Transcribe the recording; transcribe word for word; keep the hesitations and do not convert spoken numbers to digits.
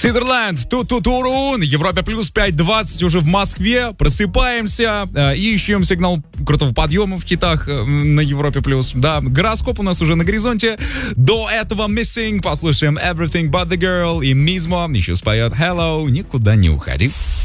Сидерленд, Ту-Ту-Турун, Европа плюс пять двадцать уже в Москве. Просыпаемся, э, ищем сигнал крутого подъема в хитах э, на Европе плюс. Да, гороскоп у нас уже на горизонте. До этого Missing, послушаем Everything But The Girl и Мизмо еще споет Hello, никуда не уходи.